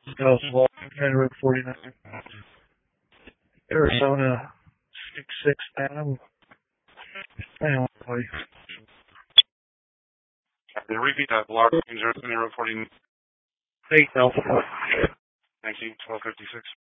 Dallas Walton, County Road 49. Arizona 66 Adam. Family. Can you repeat that? Lark, County Road 49. 8 Alpha. Thank you, 1256.